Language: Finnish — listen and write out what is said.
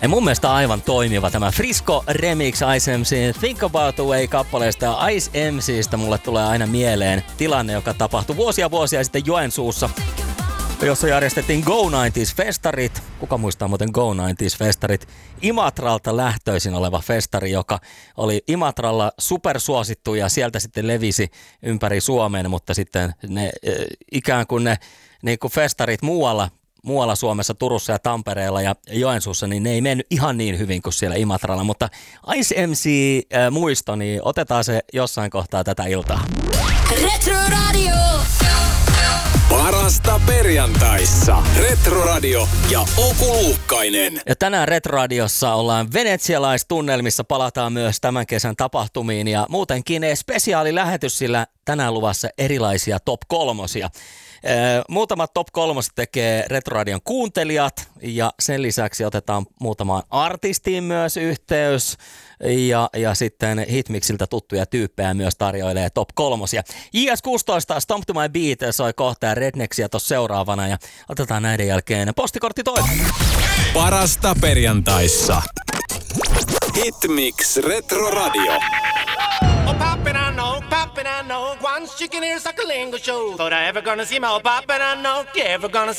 Ja mun mielestä aivan toimiva tämä Frisco Remix Ice MC Think About the Way-kappaleesta. Ja Ice MCstä mulle tulee aina mieleen tilanne, joka tapahtui vuosia sitten Joensuussa, jossa järjestettiin Go 90s-festarit. Kuka muistaa muuten Go 90s-festarit? Imatralta lähtöisin oleva festari, joka oli Imatralla supersuosittu ja sieltä sitten levisi ympäri Suomeen, mutta sitten ne ikään kuin ne niin kuin festarit muualla Suomessa, Turussa ja Tampereella ja Joensuussa, niin ne ei mennyt ihan niin hyvin kuin siellä Imatralla. Mutta Ice MC muisto, niin otetaan se jossain kohtaa tätä iltaa. Retro Radio! Parasta perjantaissa. Retroradio ja Oku Luukkainen. Ja tänään Retroradiossa ollaan venetsialaistunnelmissa, palataan myös tämän kesän tapahtumiin ja muutenkin spesiaalilähetys, sillä tänään luvassa erilaisia top 3:sia. Muutamat top 3 tekee Retroradion kuuntelijat ja sen lisäksi otetaan muutamaan artistiin myös yhteys ja sitten Hitmixiltä tuttuja tyyppejä myös tarjoilee top 3:sia. JS16 Stomp to my Beat soi kohta ja Rednexia tuossa seuraavana ja otetaan näiden jälkeen postikortti toinen. Parasta perjantaissa. Hitmix Retroradio. Oh, poppin' I know, one chicken ears like a lingo show. Thought I ever gonna see my oh, poppin' I know, you ever gonna